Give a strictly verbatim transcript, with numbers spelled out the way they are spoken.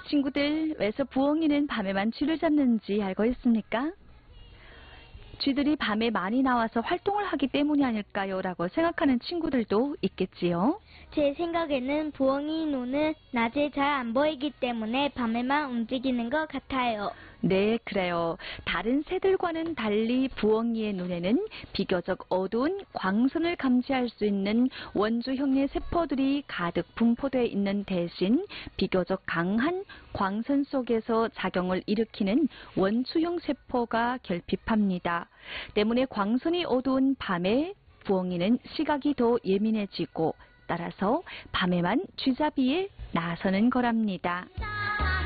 친구들, 왜서 부엉이는 밤에만 쥐를 잡는지 알고 있습니까? 쥐들이 밤에 많이 나와서 활동을 하기 때문이 아닐까요? 라고 생각하는 친구들도 있겠지요. 제 생각에는 부엉이 눈은 낮에 잘 안 보이기 때문에 밤에만 움직이는 것 같아요. 네, 그래요. 다른 새들과는 달리 부엉이의 눈에는 비교적 어두운 광선을 감지할 수 있는 원주형의 세포들이 가득 분포되어 있는 대신 비교적 강한 광선 속에서 작용을 일으키는 원추형 세포가 결핍합니다. 때문에 광선이 어두운 밤에 부엉이는 시각이 더 예민해지고 따라서 밤에만 쥐잡이에 나서는 거랍니다.